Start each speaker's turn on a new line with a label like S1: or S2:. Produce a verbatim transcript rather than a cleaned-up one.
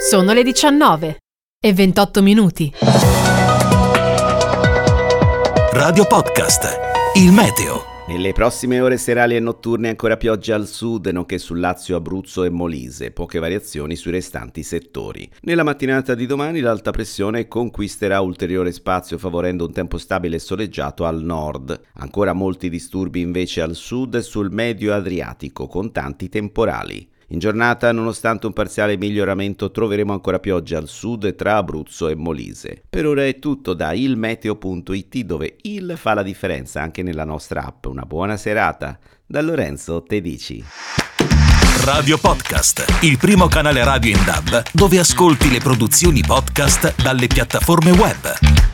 S1: Sono le diciannove e ventotto minuti.
S2: Radio Podcast, il meteo.
S3: Nelle prossime ore serali e notturne ancora pioggia al sud, nonché sul Lazio, Abruzzo e Molise, poche variazioni sui restanti settori. Nella mattinata di domani l'alta pressione conquisterà ulteriore spazio favorendo un tempo stabile e soleggiato al nord. Ancora molti disturbi invece al sud e sul medio Adriatico, con tanti temporali. In giornata, nonostante un parziale miglioramento, troveremo ancora pioggia al sud tra Abruzzo e Molise. Per ora è tutto da ilmeteo punto it, dove il fa la differenza anche nella nostra app. Una buona serata. Da Lorenzo Tedici.
S2: Radio Podcast, il primo canale radio in D A B dove ascolti le produzioni podcast dalle piattaforme web.